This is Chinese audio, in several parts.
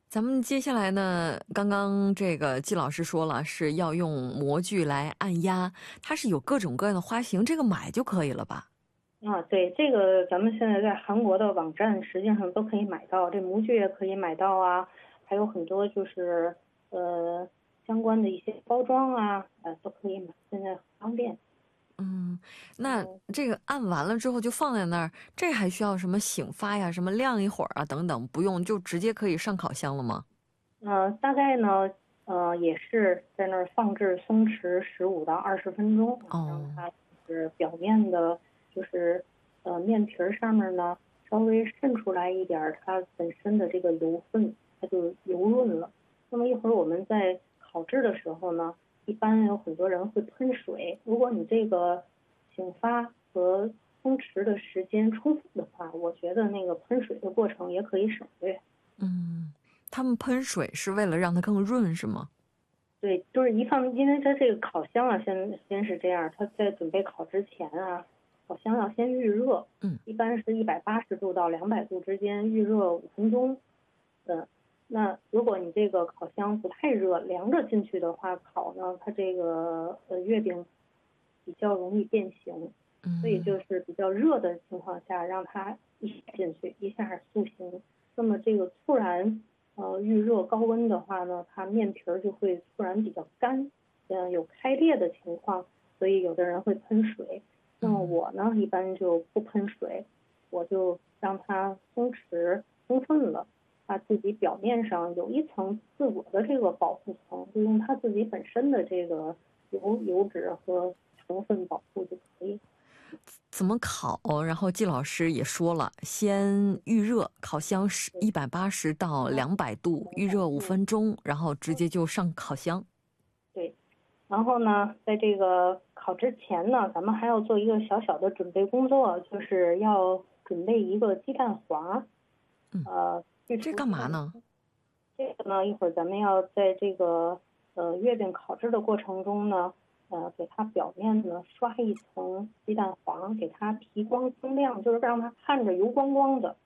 咱们接下来呢，刚刚这个季老师说了，是要用模具来按压，它是有各种各样的花型，这个买就可以了吧？ 对，这个咱们现在在韩国的网站实际上都可以买到，这模具也可以买到啊，还有很多就是相关的一些包装啊，都可以买，现在很方便。 那这个按完了之后就放在那儿，这还需要什么醒发呀、什么晾一会儿啊等等，不用就直接可以上烤箱了吗？ 大概呢，也是在那儿放置松弛15到20分钟，让哦， 它就是表面的，就是面皮儿上面呢稍微渗出来一点儿它本身的这个油分，它就油润了。那么一会儿我们在烤制的时候呢，一般有很多人会喷水。如果你这个醒发和松弛的时间充分的话，我觉得那个喷水的过程也可以省略。 他们喷水是为了让它更润是吗？ 对，就是因为它这个烤箱啊，先是这样，它在准备烤之前啊，烤箱要先预热，一般是180度到200度之间预热5分钟。那如果你这个烤箱不太热，凉着进去的话，烤呢，它这个月饼比较容易变形，所以就是比较热的情况下，让它一下进去，一下塑形。那么这个突然预热高温的话呢，它面皮儿就会突然比较干，有开裂的情况，所以有的人会喷水。那么我呢，一般就不喷水，我就让它松弛充分了，它自己表面上有一层自我的这个保护层，就用它自己本身的这个油脂和成分保护就可以。 怎么烤？然后季老师也说了，先预热，烤箱是180到200度，预热5分钟，然后直接就上烤箱。 对，然后呢，在这个烤之前呢，咱们还要做一个小小的准备工作，就是要准备一个鸡蛋黄。去这除鸡蛋。 干嘛呢？ 这个呢，一会儿咱们要在这个月饼烤制的过程中呢，给它表面呢刷一层鸡蛋黄，给它提光增亮，就是让它看着油光光的。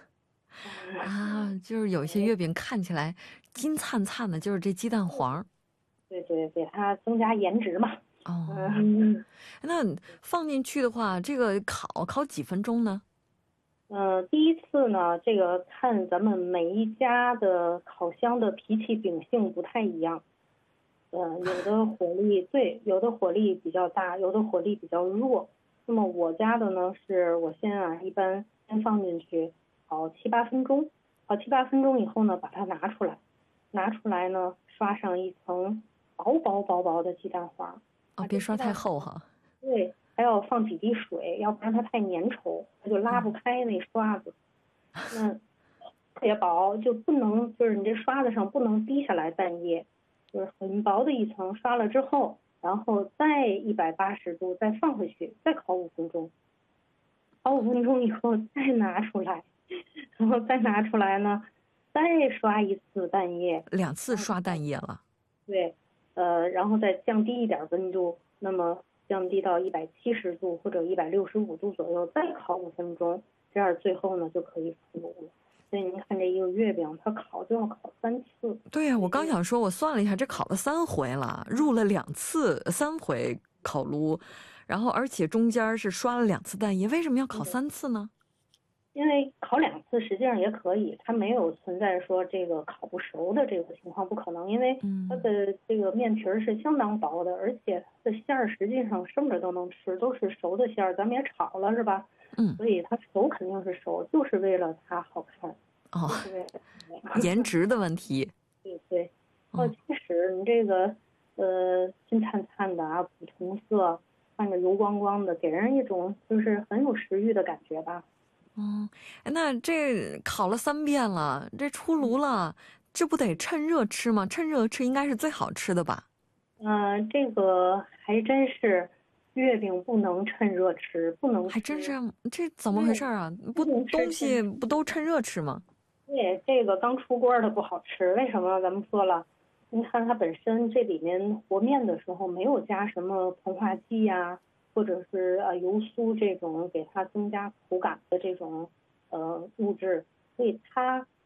就是有一些月饼看起来金灿灿的，就是这鸡蛋黄。 对对，给它增加颜值嘛。 哦， 嗯。 那放进去的话，这个烤几分钟呢？ 第一次呢，这个看咱们每一家的烤箱的脾气秉性不太一样。有的火力对，有的火力比较大，有的火力比较弱。那么我家的呢，是我一般先放进去烤7、8分钟，烤7、8分钟以后呢，把它拿出来，呢，刷上一层薄薄的鸡蛋黄， 哦， 把这别刷太鸡蛋黄。 厚哈。 对，还要放几滴水，要不然它太粘稠，它就拉不开那刷子。那特别薄，就不能就是你这刷子上不能滴下来蛋液，就是很薄的一层，刷了之后，然后再180度再放回去，再烤五分钟，烤五分钟以后再拿出来，然后再拿出来呢，再刷一次蛋液。 2次刷蛋液了。 对，然后再降低一点温度，那么降低到170度或者165度左右，再烤五分钟，这样最后呢就可以出炉了。所以您看这一个月饼，它烤就要烤3次。 对呀，我刚想说，我算了一下，这烤了3回了，入了2次3回烤炉，然后而且中间是刷了2次蛋液，为什么要烤3次呢？ 因为烤2次实际上也可以，它没有存在说这个烤不熟的这个情况，不可能，因为它的这个面皮儿是相当薄的，而且它的馅儿实际上生着都能吃，都是熟的馅儿，咱们也炒了是吧？所以它熟肯定是熟，就是为了它好看，就是为了颜值的问题。 对对。其实你这个金灿灿的啊，古铜色，看着油光光的，给人一种就是很有食欲的感觉吧。 那这烤了3遍了，这出炉了，这不得趁热吃吗？趁热吃应该是最好吃的吧？ 这个还真是，月饼不能趁热吃，不能吃。 还真是，这怎么回事啊？不， 不能吃东西不都趁热吃吗？ 对，这个刚出锅的不好吃，为什么？咱们说了，您看它本身这里面和面的时候没有加什么膨化剂呀、或者是油酥这种给它增加口感的这种物质，所以它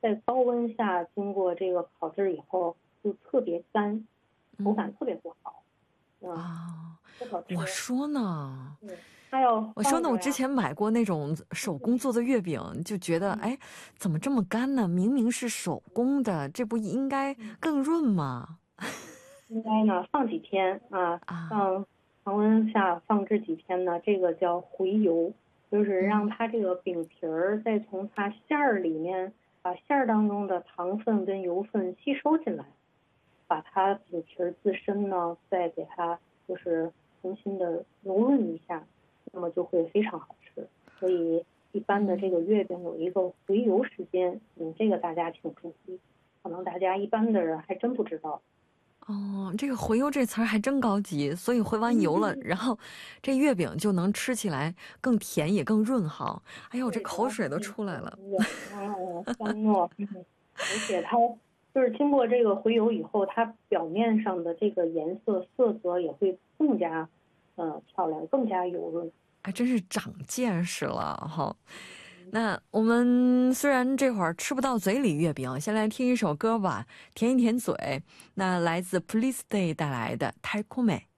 在高温下经过这个烤制以后就特别干，口感特别不好。不好吃。 我说呢，我之前买过那种手工做的月饼，就觉得哎，怎么这么干呢？明明是手工的，这不应该更润吗？ 应该呢放几天啊，放常温下放置几天呢，这个叫回油，就是让它这个饼皮儿再从它馅儿里面把馅儿当中的糖分跟油分吸收进来，把它饼皮儿自身呢再给它就是重新的揉润一下，那么就会非常好吃。所以一般的这个月饼有一个回油时间，这个大家请注意，可能大家一般的人还真不知道。 这个回油这词儿还真高级，所以回完油了，然后这月饼就能吃起来更甜也更润好。哎呦，我这口水都出来了。 香糯，而且它就是经过这个回油以后，它表面上的这个颜色色泽也会更加漂亮，更加油润。 哎，真是长见识了哈。那我们虽然这会儿吃不到嘴里月饼，先来听一首歌吧，甜一甜嘴。那来自 Police Day 带来的달콤해。